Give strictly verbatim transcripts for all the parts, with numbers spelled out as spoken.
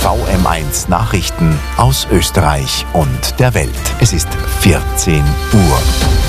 V M eins Nachrichten aus Österreich und der Welt. Es ist vierzehn Uhr.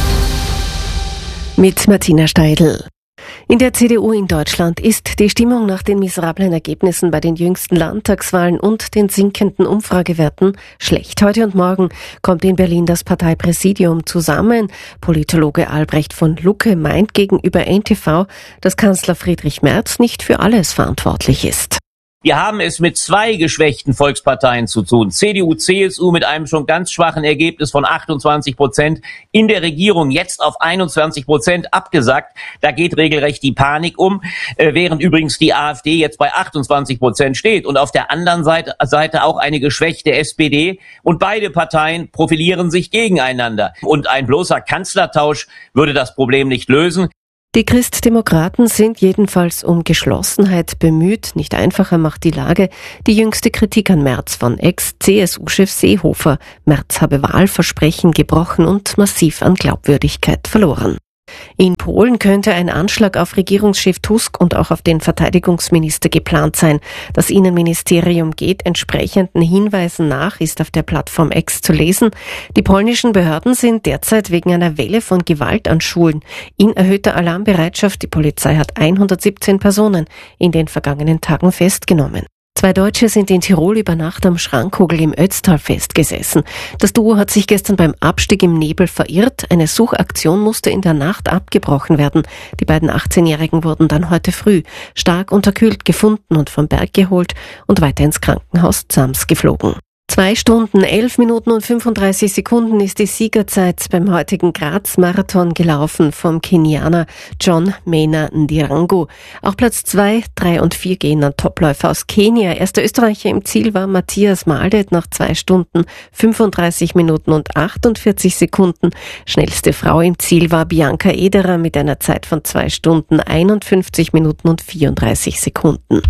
Mit Martina Steidl. In der C D U in Deutschland ist die Stimmung nach den miserablen Ergebnissen bei den jüngsten Landtagswahlen und den sinkenden Umfragewerten schlecht. Heute und morgen kommt in Berlin das Parteipräsidium zusammen. Politologe Albrecht von Lucke meint gegenüber N T V, dass Kanzler Friedrich Merz nicht für alles verantwortlich ist. Wir haben es mit zwei geschwächten Volksparteien zu tun. C D U, C S U mit einem schon ganz schwachen Ergebnis von achtundzwanzig Prozent. In der Regierung jetzt auf einundzwanzig Prozent abgesagt. Da geht regelrecht die Panik um, äh, während übrigens die AfD jetzt bei achtundzwanzig Prozent steht. Und auf der anderen Seite, Seite auch eine geschwächte S P D. Und beide Parteien profilieren sich gegeneinander. Und ein bloßer Kanzlertausch würde das Problem nicht lösen. Die Christdemokraten sind jedenfalls um Geschlossenheit bemüht. Nicht einfacher macht die Lage die jüngste Kritik an Merz von Ex-C S U-Chef Seehofer. Merz habe Wahlversprechen gebrochen und massiv an Glaubwürdigkeit verloren. In Polen könnte ein Anschlag auf Regierungschef Tusk und auch auf den Verteidigungsminister geplant sein. Das Innenministerium geht entsprechenden Hinweisen nach, ist auf der Plattform X zu lesen. Die polnischen Behörden sind derzeit wegen einer Welle von Gewalt an Schulen in erhöhter Alarmbereitschaft. Die Polizei hat hundertsiebzehn Personen in den vergangenen Tagen festgenommen. Zwei Deutsche sind in Tirol über Nacht am Schrankkogel im Ötztal festgesessen. Das Duo hat sich gestern beim Abstieg im Nebel verirrt. Eine Suchaktion musste in der Nacht abgebrochen werden. Die beiden achtzehnjährigen wurden dann heute früh stark unterkühlt gefunden und vom Berg geholt und weiter ins Krankenhaus Zams geflogen. Zwei Stunden, elf Minuten und fünfunddreißig Sekunden ist die Siegerzeit beim heutigen Graz-Marathon gelaufen vom Kenianer John Maina Ndirangu. Auch Platz zwei, drei und vier gehen an Topläufer aus Kenia. Erster Österreicher im Ziel war Matthias Maldet nach zwei Stunden, fünfunddreißig Minuten und achtundvierzig Sekunden. Schnellste Frau im Ziel war Bianca Ederer mit einer Zeit von zwei Stunden, einundfünfzig Minuten und vierunddreißig Sekunden.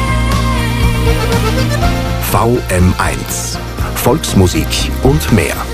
V M eins. Volksmusik und mehr.